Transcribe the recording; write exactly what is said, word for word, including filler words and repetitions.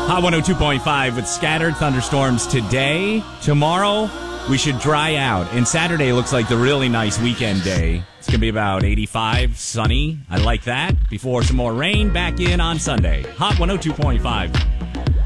Hot one oh two point five with scattered thunderstorms today. Tomorrow, we should dry out. And Saturday looks like the really nice weekend day. It's going to be about eighty-five, sunny. I like that. Before some more rain, back in on Sunday. Hot one oh two point five.